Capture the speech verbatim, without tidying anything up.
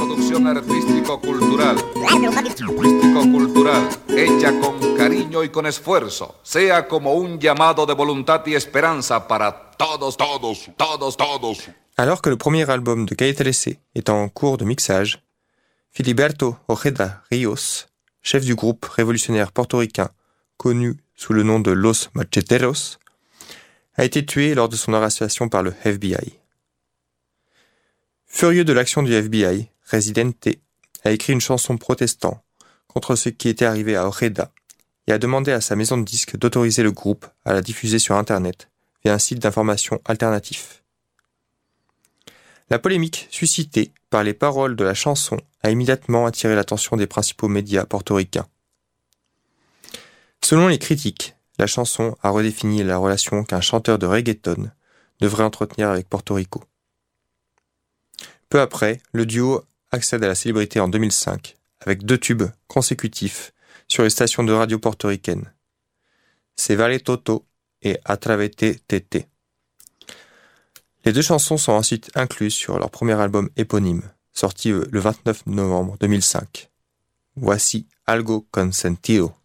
producción artístico-cultural, artístico-cultural, hecha con cariño y con esfuerzo, sea como un llamado de voluntad y esperanza para todos, todos, todos, todos. Alors que le premier album de Calle trece est en cours de mixage, Filiberto Ojeda Ríos, chef du groupe révolutionnaire portoricain connu sous le nom de Los Macheteros, a été tué lors de son arrestation par le F B I. Furieux de l'action du F B I, Residente a écrit une chanson protestant contre ce qui était arrivé à Ojeda et a demandé à sa maison de disques d'autoriser le groupe à la diffuser sur Internet via un site d'information alternatif. La polémique suscitée par les paroles de la chanson a immédiatement attiré l'attention des principaux médias portoricains. Selon les critiques, la chanson a redéfini la relation qu'un chanteur de reggaeton devrait entretenir avec Porto Rico. Peu après, le duo accède à la célébrité en deux mille cinq avec deux tubes consécutifs sur les stations de radio portoricaines, Se Vale Toto et Atrévete Tete. Les deux chansons sont ensuite incluses sur leur premier album éponyme, sorti le vingt-neuf novembre deux mille cinq. Voici Algo con Sentido.